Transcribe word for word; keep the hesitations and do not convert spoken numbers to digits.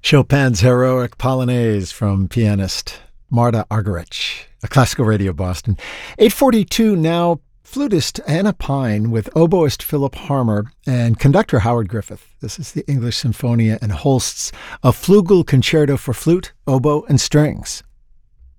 Chopin's Heroic Polonaise from pianist Marta Argerich, a Classical Radio Boston. eight forty-two now, flutist Anna Pine with oboist Philip Harmer and conductor Howard Griffith. This is the English Sinfonia and Holst's A Flugel Concerto for Flute, Oboe, and Strings.